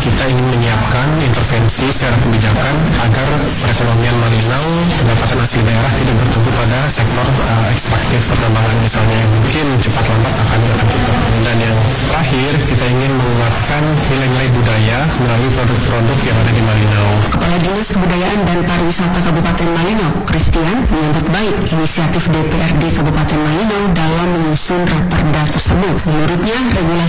kita ingin menyiapkan intervensi secara kebijakan agar perekonomian Malinau pendapatan asli daerah tidak bertumpu pada sektor ekstraktif pertambangan misalnya yang mungkin cepat lambat akan tutup. Dan yang terakhir, kita ingin menguatkan nilai-nilai budaya melalui produk-produk yang ada di Malinau. Kepala Dinas Kebudayaan dan Pariwisata Kabupaten Malinau, Christian, menyambut baik inisiatif DPRD Kabupaten Malinau dalam menyusun raperda tersebut. Menurutnya, regulasi